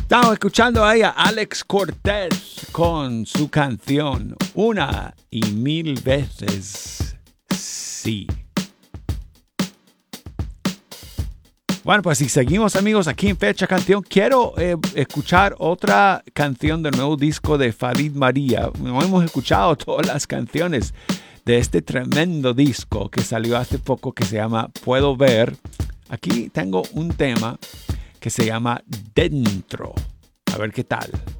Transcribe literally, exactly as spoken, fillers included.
Estamos escuchando ahí a Alex Cortez con su canción Una y Mil Veces Sí. Bueno, pues si seguimos, amigos, aquí en Fecha Canción, quiero eh, escuchar otra canción del nuevo disco de Farid María. No hemos escuchado todas las canciones de este tremendo disco que salió hace poco, que se llama Puedo Ver. Aquí tengo un tema que se llama Dentro. A ver qué tal.